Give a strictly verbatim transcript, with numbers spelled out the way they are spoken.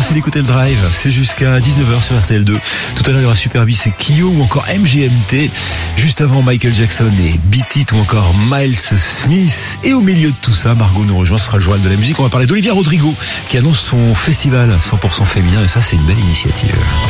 Merci d'écouter le Drive. C'est jusqu'à dix-neuf heures sur R T L deux. Tout à l'heure, il y aura Super B, c'est Kyo ou encore M G M T. Juste avant, Michael Jackson et Beat It ou encore Miles Smith. Et au milieu de tout ça, Margot nous rejoint, ce sera le journal de la musique. On va parler d'Olivia Rodrigo qui annonce son festival cent pour cent féminin et ça, c'est une belle initiative.